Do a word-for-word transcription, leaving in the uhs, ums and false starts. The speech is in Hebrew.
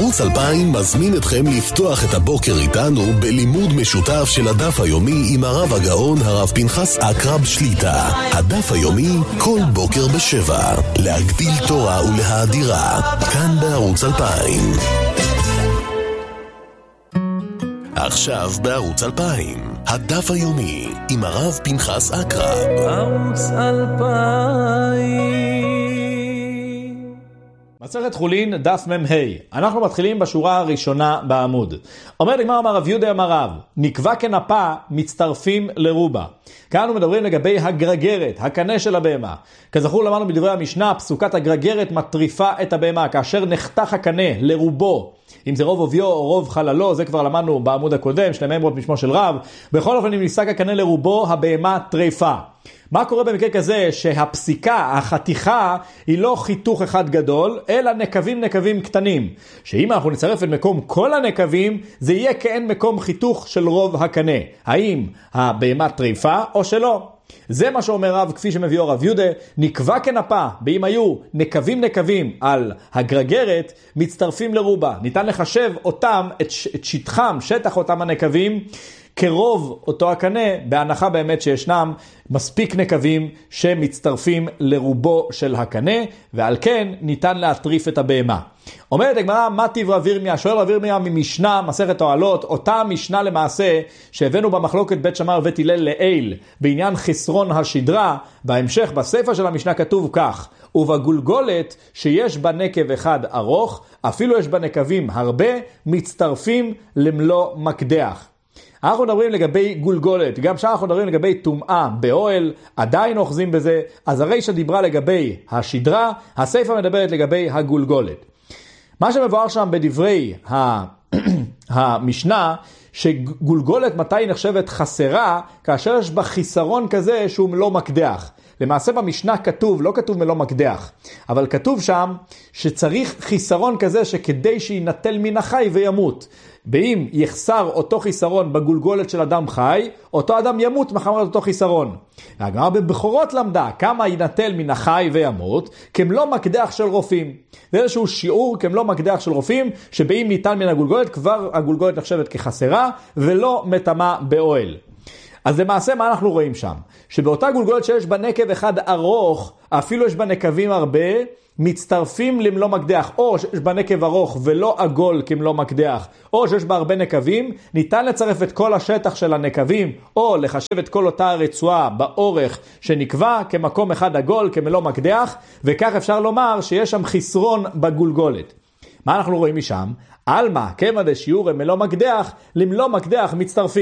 ערוץ אלפיים מזמין אתכם לפתוח את הבוקר איתנו בלימוד משותף של הדף היומי עם הרב הגאון הרב פנחס אקרב שליטה. הדף היומי כל בוקר בשבע. להגדיל תורה ולהאדירה. כאן בערוץ אלפיים. עכשיו בערוץ אלפיים. הדף היומי עם הרב פנחס אקרב. ערוץ אלפיים. מסכת חולין, דף מ"ה. אנחנו מתחילים בשורה הראשונה בעמוד. אומר לגמרא אמר רב יהודה אמר רב, נקבע כנפה מצטרפים לרובה. כאן מדברים לגבי הגרגרת, הקנה של הבהמה. כזכור למדנו בדברי המשנה, פסוקת הגרגרת מטריפה את הבהמה, כאשר נחתך הקנה לרובו. אם זה רוב אוביו או רוב חללו, זה כבר למדנו בעמוד הקודם, שני מימרות משמו של רב. בכל אופן, אם נסק הקנה לרובו, הבהמה טריפה. מה קורה במקרה כזה? שהפסיקה, החתיכה, היא לא חיתוך אחד גדול, אלא נקבים נקבים קטנים. שאם אנחנו נצרף את מקום כל הנקבים, זה יהיה כאין מקום חיתוך של רוב הקנה. האם הבהמה טריפה או שלא? זה מה שאומר רב, כפי שמביאו רב יהודה, נקבע כנפה, באם היו נקבים נקבים על הגרגרת, מצטרפים לרובה. ניתן לחשב אותם, את, את שטחם, שטח אותם הנקבים, כרוב אותו הקנה, בהנחה באמת שישנם מספיק נקבים שמצטרפים לרובו של הקנה, ועל כן ניתן להטריף את הבהמה. אומרת הגמרא, מה טיב רב ירמיה? שואל רב ירמיה ממשנה, מסכת אוהלות, אותה משנה למעשה שהבאנו במחלוקת בית שמאי ובית הלל לעיל, בעניין חסרון השדרה. בהמשך, בספר של המשנה כתוב כך, ובגולגולת שיש בה נקב אחד ארוך, אפילו יש בה נקבים הרבה, מצטרפים למלוא מקדח. אנחנו מדברים לגבי גולגולת, גם שם אנחנו מדברים לגבי טומאה באוהל, עדיין אוחזים בזה, אז הרישא דיברה לגבי השדרה, הספר מדברת לגבי הגולגולת. מה שמבואר שם בדברי המשנה, שגולגולת מתי נחשבת חסרה, כאשר יש בה חיסרון כזה שהוא מלוא מקדח. למעשה במשנה כתוב, לא כתוב מלוא מקדח, אבל כתוב שם שצריך חיסרון כזה שכדי שינטל מן החי וימות. ואם יחסר אותו חיסרון בגולגולת של אדם חי, אותו אדם ימות מחמת אותו חיסרון. הגמרא בבכורות למדה כמה ינטל מן החי וימות, כמלוא מקדח של רופאים. זה איזשהו שיעור כמלוא מקדח של רופאים, שבאם ניתן מן הגולגולת, כבר הגולגולת נחשבת כחסרה, ולא מטמא באוהל. אז למעשה מה אנחנו רואים שם? שבאותה גולגולת שיש בה נקב אחד ארוך, אפילו יש בה נקבים הרבה, מצטרפים למלוא מקדח, או שיש בה נקב ארוך ולא עגול כמלוא מקדח, או שיש בה הרבה נקבים, ניתן לצרף את כל השטח של הנקבים, או לחשב את כל אותה הרצועה באורך שנקבע כמקום אחד עגול כמלוא מקדח, וכך אפשר לומר שיש שם חסרון בגולגולת. מה אנחנו רואים משם? אלמה, כמה דשיעור מלוא מקדח, למלוא מקדח מצטרפים.